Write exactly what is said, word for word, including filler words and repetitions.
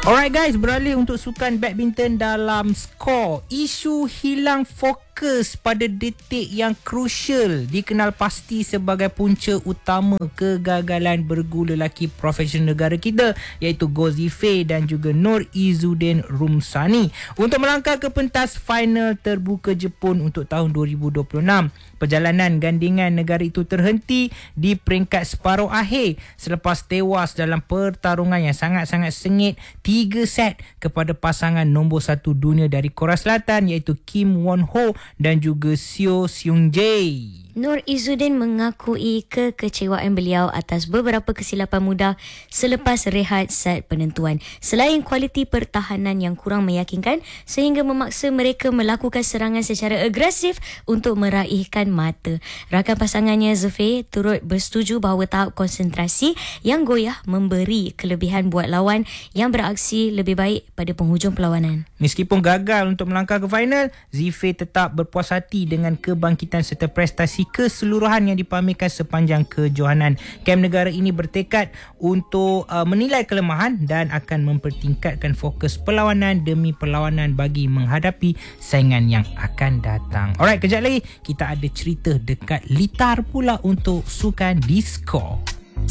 Alright guys, beralih untuk sukan badminton dalam skor. Isu hilang fokus pada detik yang krusial dikenal pasti sebagai punca utama kegagalan bergu lelaki profesional negara kita, iaitu Goh Zifei dan juga Nur Izzuddin Rumsani untuk melangkah ke pentas final terbuka Jepun untuk tahun dua ribu dua puluh enam. Perjalanan gandingan negara itu terhenti di peringkat separuh akhir selepas tewas dalam pertarungan yang sangat-sangat sengit tiga set kepada pasangan nombor satu dunia dari Korea Selatan, iaitu Kim Won Ho dan juga Seo Seung Jae. Nur Izzuddin mengakui kekecewaan beliau atas beberapa kesilapan mudah selepas rehat set penentuan. Selain kualiti pertahanan yang kurang meyakinkan sehingga memaksa mereka melakukan serangan secara agresif untuk meraihkan mata. Rakan pasangannya Zifei turut bersetuju bahawa tahap konsentrasi yang goyah memberi kelebihan buat lawan yang beraksi lebih baik pada penghujung perlawanan. Meskipun gagal untuk melangkah ke final, Zifei tetap berpuas hati dengan kebangkitan serta prestasi keseluruhan yang dipamerkan sepanjang kejohanan. Kem negara ini bertekad untuk uh, menilai kelemahan dan akan mempertingkatkan fokus perlawanan demi perlawanan bagi menghadapi saingan yang akan datang. Alright, kejap lagi kita ada cerita dekat litar pula untuk sukan di skor.